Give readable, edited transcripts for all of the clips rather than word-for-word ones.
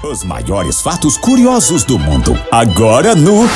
Os maiores fatos curiosos do mundo. Agora no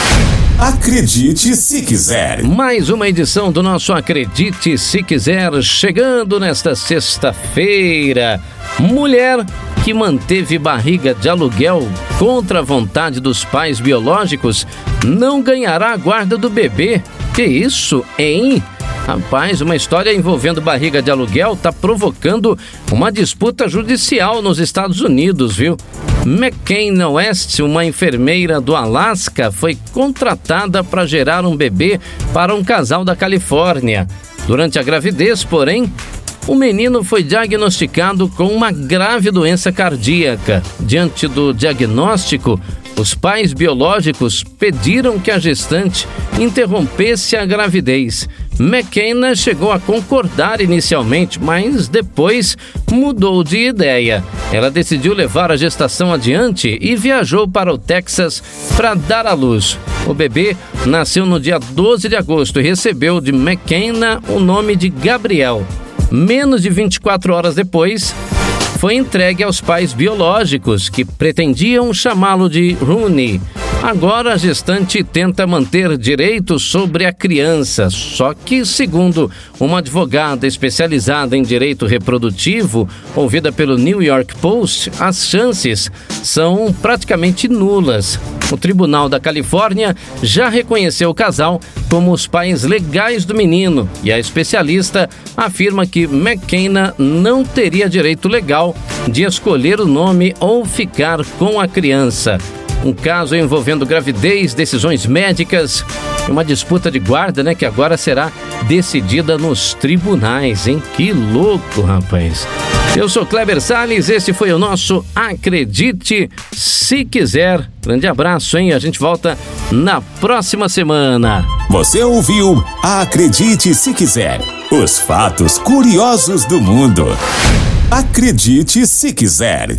Acredite Se Quiser. Mais uma edição do nosso Acredite Se Quiser, chegando nesta sexta-feira. Mulher que manteve barriga de aluguel contra a vontade dos pais biológicos não ganhará a guarda do bebê. Que isso, hein? Rapaz, uma história envolvendo barriga de aluguel está provocando uma disputa judicial nos Estados Unidos, viu? McKenna West, uma enfermeira do Alasca, foi contratada para gerar um bebê para um casal da Califórnia. Durante a gravidez, porém, o menino foi diagnosticado com uma grave doença cardíaca. Diante do diagnóstico, os pais biológicos pediram que a gestante interrompesse a gravidez. McKenna chegou a concordar inicialmente, mas depois mudou de ideia. Ela decidiu levar a gestação adiante e viajou para o Texas para dar à luz. O bebê nasceu no dia 12 de agosto e recebeu de McKenna o nome de Gabriel. Menos de 24 horas depois, foi entregue aos pais biológicos, que pretendiam chamá-lo de Rooney. Agora a gestante tenta manter direitos sobre a criança, só que, segundo uma advogada especializada em direito reprodutivo, ouvida pelo New York Post, as chances são praticamente nulas. O Tribunal da Califórnia já reconheceu o casal como os pais legais do menino e a especialista afirma que McKenna não teria direito legal de escolher o nome ou ficar com a criança. Um caso envolvendo gravidez, decisões médicas, uma disputa de guarda, que agora será decidida nos tribunais, hein? Que louco, rapaz! Eu sou Kleber Salles, esse foi o nosso Acredite Se Quiser. Grande abraço, hein? A gente volta na próxima semana. Você ouviu Acredite Se Quiser. Os fatos curiosos do mundo. Acredite Se Quiser.